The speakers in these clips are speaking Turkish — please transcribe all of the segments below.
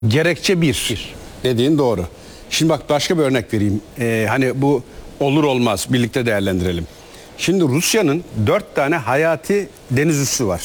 Gerekçe bir. Dediğin doğru. Şimdi bak başka bir örnek vereyim. Hani bu olur olmaz birlikte değerlendirelim. Şimdi Rusya'nın 4 tane hayati deniz üssü var.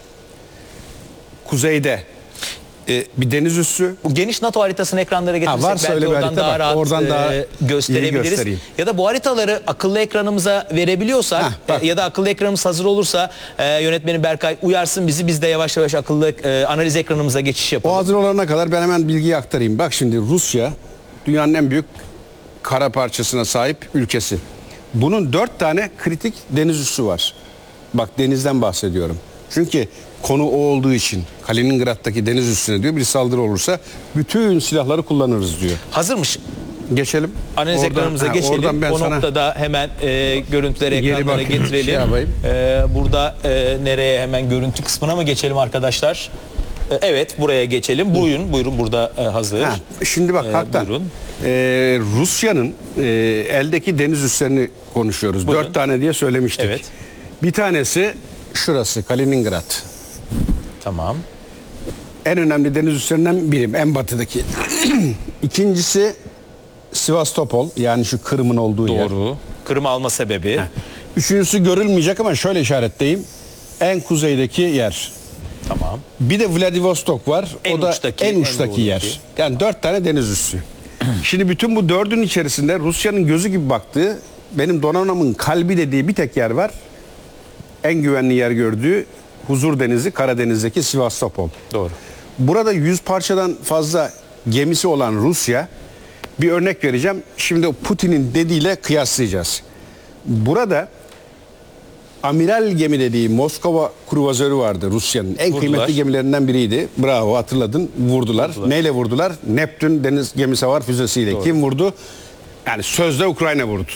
Kuzeyde bir deniz üssü. Bu geniş NATO haritasını ekranlara getirsek varsa öyle belki bir oradan harita daha bak, rahat oradan daha iyi gösterebiliriz. göstereyim. Ya da bu haritaları akıllı ekranımıza verebiliyorsak ya da akıllı ekranımız hazır olursa yönetmenim Berkay uyarsın bizi, biz de yavaş yavaş akıllı analiz ekranımıza geçiş yapalım. O hazır olana kadar ben hemen bilgiyi aktarayım. Bak şimdi Rusya dünyanın en büyük kara parçasına sahip ülkesi. Bunun 4 tane kritik deniz üssü var. Bak denizden bahsediyorum. Çünkü konu o olduğu için Kaliningrad'daki deniz üssüne diyor bir saldırı olursa bütün silahları kullanırız diyor. Hazırmış. Geçelim. Analiz ekranımıza geçelim. Ben o sana noktada hemen görüntüleri ekranlara getirelim. Burada nereye, hemen görüntü kısmına mı geçelim arkadaşlar? Evet, buraya geçelim. Buyurun burada hazır. Şimdi bak Haktan, Rusya'nın eldeki deniz üslerini konuşuyoruz. Buyurun. 4 tane diye söylemiştik. Evet. Bir tanesi şurası Kaliningrad. Tamam. En önemli deniz üslerinden biri, en batıdaki. İkincisi Sivastopol, yani şu Kırım'ın olduğu yer. Doğru. Kırım alma sebebi. Üçüncüsü görülmeyecek ama şöyle işaretleyeyim. En kuzeydeki yer. Tamam. Bir de Vladivostok var. O da en uçtaki yer. Yani 4 tane deniz üssü. Şimdi bütün bu 4'ün içerisinde Rusya'nın gözü gibi baktığı, benim donanımın kalbi dediği bir tek yer var. En güvenli yer gördüğü Huzur Denizi, Karadeniz'deki Sivastopol. Doğru. Burada 100 parçadan fazla gemisi olan Rusya, bir örnek vereceğim. Şimdi Putin'in dediğiyle kıyaslayacağız. Burada amiral gemi dediği Moskova kruvazörü vardı Rusya'nın. En kıymetli gemilerinden biriydi. Bravo, hatırladın. Vurdular. Neyle vurdular? Neptün deniz gemisi var füzesiyle. Doğru. Kim vurdu? Yani sözde Ukrayna vurdu.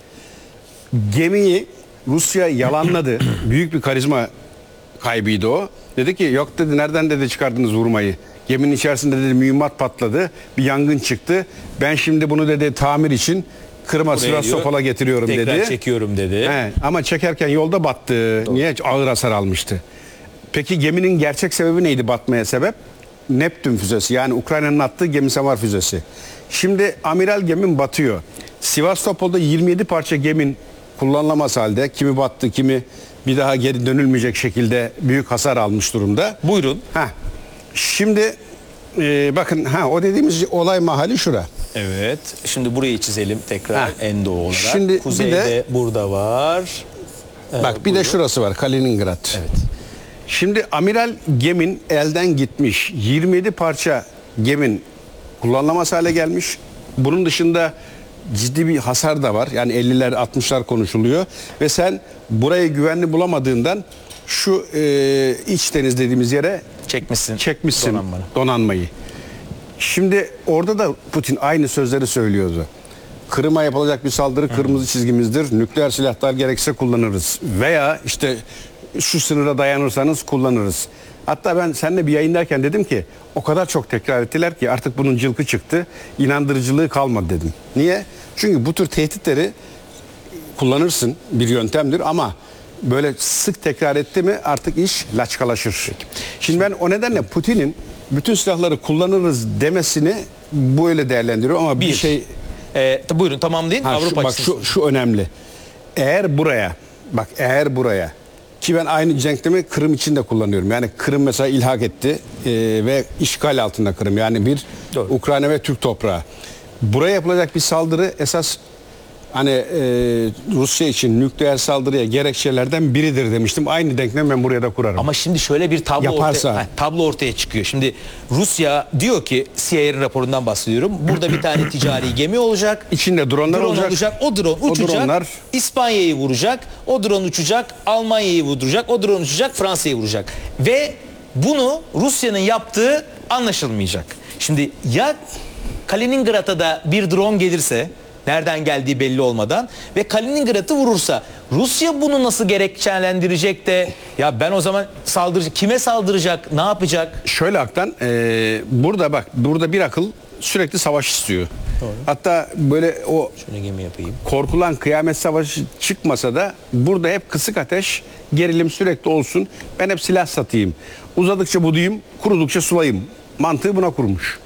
Gemiyi Rusya yalanladı. Büyük bir karizma kaybıydı o. Dedi ki yok dedi, nereden dedi çıkardınız vurmayı? Geminin içerisinde dedi mühimmat patladı. Bir yangın çıktı. Ben şimdi bunu dedi tamir için Kırım'a, Sivastopol'a getiriyorum dedi. Tekrar çekiyorum dedi. Ama çekerken yolda battı. Doğru. Niye? Ağır hasar almıştı. Peki geminin gerçek sebebi neydi batmaya sebep? Neptün füzesi, yani Ukrayna'nın attığı gemisavar füzesi. Şimdi amiral gemin batıyor. Sivastopol'da 27 parça gemin kullanılamaz halde. Kimi battı, kimi bir daha geri dönülmeyecek şekilde büyük hasar almış durumda. Buyurun. Şimdi bakın o dediğimiz olay mahalli şura. Evet. Şimdi burayı çizelim tekrar en doğu olarak. Şimdi kuzeyde de burada var. Bak bir de şurası var, Kaliningrad. Evet. Şimdi amiral gemin elden gitmiş. 27 parça gemin kullanılamaz hale gelmiş. Bunun dışında ciddi bir hasar da var. Yani 50'ler 60'lar konuşuluyor. Ve sen burayı güvenli bulamadığından şu iç deniz dediğimiz yere çekmişsin donanmayı. Şimdi orada da Putin aynı sözleri söylüyordu. Kırım'a yapılacak bir saldırı kırmızı çizgimizdir. Nükleer silahlar gerekirse kullanırız. Veya işte şu sınıra dayanırsanız kullanırız. Hatta ben seninle bir yayındayken dedim ki o kadar çok tekrar ettiler ki artık bunun cılkı çıktı. İnandırıcılığı kalmadı dedim. Niye? Çünkü bu tür tehditleri kullanırsın, bir yöntemdir ama böyle sık tekrar etti mi artık iş laçkalaşır. Şimdi ben o nedenle Putin'in bütün silahları kullanırız demesini böyle değerlendiriyorum ama bir şey... Buyurun tamamlayın. Bak şu önemli. Eğer buraya ki ben aynı denklemi Kırım için de kullanıyorum. Yani Kırım mesela ilhak etti ve işgal altında Kırım. Yani bir Doğru. Ukrayna ve Türk toprağı. Buraya yapılacak bir saldırı esas Rusya için nükleer saldırıya gerekçelerden biridir demiştim. Aynı denklemi ben buraya da kurarım. Ama şimdi şöyle bir tablo ortaya çıkıyor. Şimdi Rusya diyor ki, CIA'nin raporundan bahsediyorum. Burada bir tane ticari gemi olacak. İçinde dronlar olacak. O drone uçacak. İspanya'yı vuracak. O drone uçacak. Almanya'yı vuracak. O drone uçacak. Fransa'yı vuracak. Ve bunu Rusya'nın yaptığı anlaşılmayacak. Şimdi ya Kaliningrad'a da bir drone gelirse, nereden geldiği belli olmadan ve Kaliningrad'ı vurursa Rusya bunu nasıl gerekçelendirecek de ya ben o zaman kime saldıracak, ne yapacak? Şöyle Aktan, burada bir akıl sürekli savaş istiyor. Doğru. Hatta böyle o gemi yapayım. Korkulan kıyamet savaşı çıkmasa da burada hep kısık ateş, gerilim sürekli olsun. Ben hep silah satayım. Uzadıkça budayım, kurudukça sulayayım mantığı buna kurmuş.